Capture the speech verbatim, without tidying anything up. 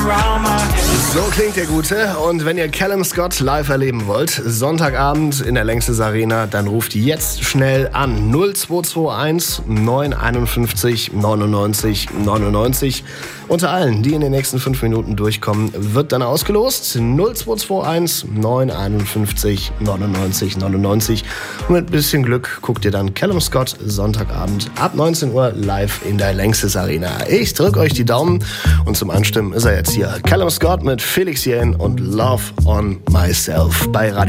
So klingt der Gute. Und wenn ihr Callum Scott live erleben wollt, Sonntagabend in der Längstes Arena, dann ruft jetzt schnell an. null zwei zwei eins neun fünf eins neunundneunzig neunundneunzig. Unter allen, die in den nächsten fünf Minuten durchkommen, wird dann ausgelost. null zwei zwei eins neun fünf eins neunundneunzig neunundneunzig. Und mit ein bisschen Glück guckt ihr dann Callum Scott Sonntagabend ab neunzehn Uhr live in der Längstes Arena. Ich drücke euch die Daumen und zum Anstimmen ist er jetzt hier. Callum Scott mit Felix Jähn und Love on Myself bei Radio